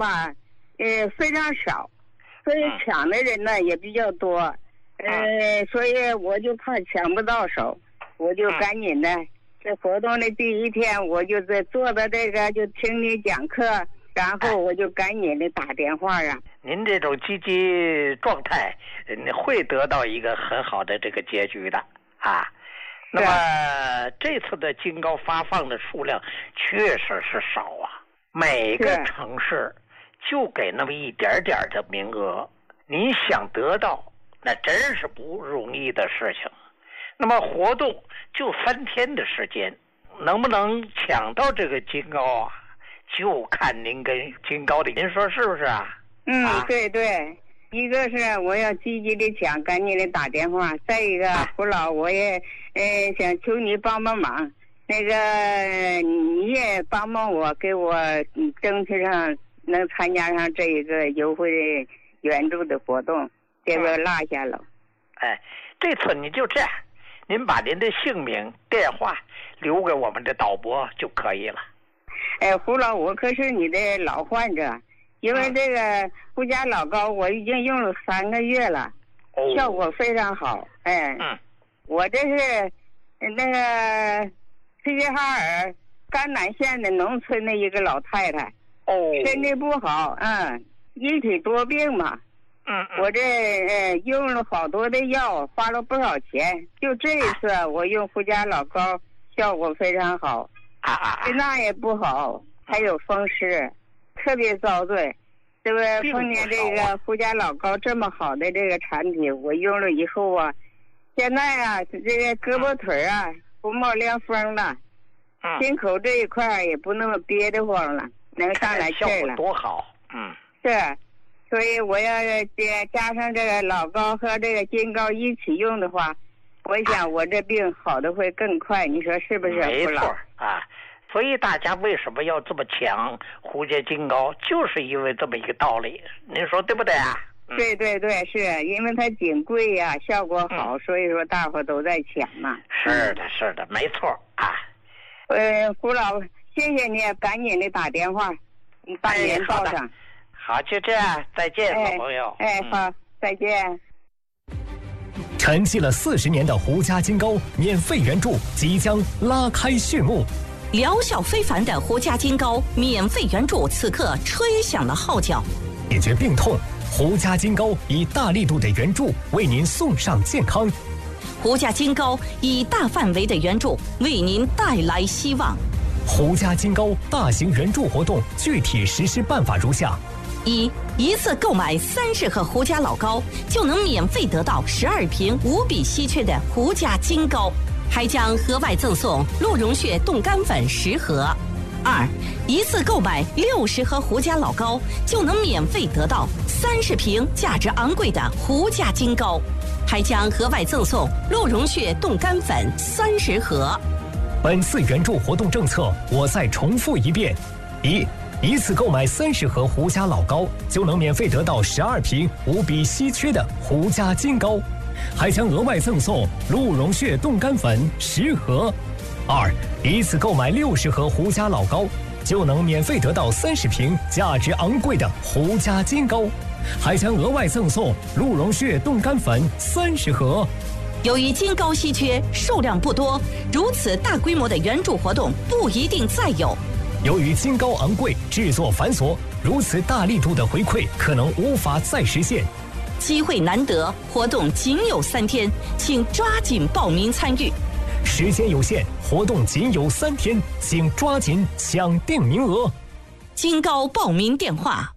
吧，非常少，所以抢的人呢也比较多，所以我就怕抢不到手，我就赶紧的。这活动的第一天，我就在坐到这个就听你讲课，然后我就赶紧的打电话啊。 您这种积极状态，会得到一个很好的这个结局的啊。那么这次的金糕发放的数量确实是少啊，每个城市就给那么一点点的名额，你想得到那真是不容易的事情。那么活动就3天的时间，能不能抢到这个金糕啊，就看您跟金糕的，您说是不是啊？ 对对，一个是我要积极的抢，赶紧的打电话；再一个，胡老我也想求你帮帮忙，那个你也帮帮我，给我争取上能参加上这一个优惠援助的活动，别给我落下了。 这次你就这样，您把您的姓名、电话留给我们的导播就可以了。 胡老，我可是你的老患者，因为这个胡家老膏我已经用了3个月了，效果非常好。我这是那个齐齐哈尔甘南县的农村的一个老太太，身体不好，一体多病嘛。我这用了好多的药，花了不少钱。就这一次我用胡家老膏，效果非常好。心脏也不好，还有风湿，特别遭罪。这个碰见这个胡家老膏这么好的这个产品，我用了以后啊，现在啊这个胳膊腿啊不冒凉风了，心口这一块也不那么憋得慌了，能上来气了。 多好。 是。所以我要加上这个老膏和这个金膏一起用的话，我想我这病好的会更快，你说是不是？ 没错啊。所以大家为什么要这么抢胡家金膏，就是因为这么一个道理，您说对不对啊？ 对对对，是因为它仅贵呀，效果好，所以说大伙都在抢嘛。 是的，是的，没错啊。 胡老，谢谢你，赶紧的打电话，你把人报上。 好，就这样，再见，老朋友。 好，再见。 沉寂了40年的胡家金膏免费援助即将拉开序幕， 疗效非凡的胡家金膏免费援助此刻吹响了号角。 解决病痛，胡家金膏以大力度的援助为您送上健康。 胡家金膏以大范围的援助为您带来希望。 胡家金膏大型援助活动具体实施办法如下： 一次购买30盒胡家老膏，就能免费得到12瓶无比稀缺的胡家金膏，还将额外赠送鹿茸血冻干粉10盒。一次购买60盒胡家老膏，就能免费得到30瓶价值昂贵的胡家金膏，还将额外赠送鹿茸血冻干粉30盒。 本次援助活动政策，我再重复一遍：一次购买30盒胡家老膏，就能免费得到12瓶无比稀缺的胡家金膏，还将额外赠送鹿茸血冻干粉10盒。一次购买60盒胡家老膏，就能免费得到30瓶价值昂贵的胡家金膏，还将额外赠送鹿茸血冻干粉30盒。 由于金膏稀缺，数量不多，如此大规模的援助活动不一定再有。 由于金膏昂贵，制作繁琐，如此大力度的回馈可能无法再实现。 机会难得，活动仅有3天，请抓紧报名参与。 时间有限，活动仅有3天，请抓紧抢定名额。 金膏报名电话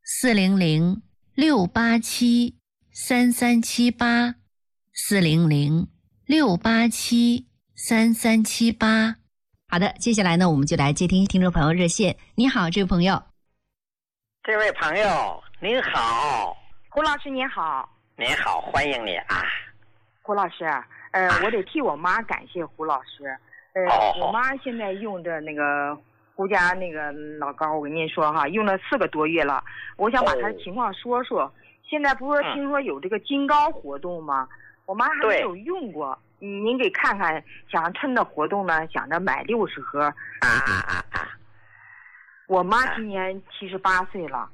：400-687-3378，400-687-3378。好的，接下来呢，我们就来接听听众朋友热线。你好，这位朋友。 这位朋友，您好。 胡老师您好。 您好，欢迎你啊。 胡老师，我得替我妈感谢胡老师。我妈现在用的那个胡家那个老膏，我跟您说哈，用了4个多月了。我想把她的情况说说。现在不是听说有这个金膏活动吗？我妈还没有用过。您给看看，想趁着活动呢，想着买60盒。我妈今年78岁了。